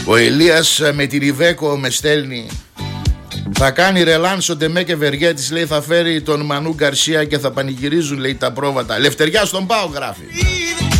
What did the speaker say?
Ο Ηλίας με τη Ριβέκο με στέλνει. Θα κάνει ρελάνσο Ντεμέ και Βεργέτης, λέει, θα φέρει τον Μανού Γκαρσία και θα πανηγυρίζουν, λέει, τα πρόβατα. Λευτεριά στον Πάο, γράφει.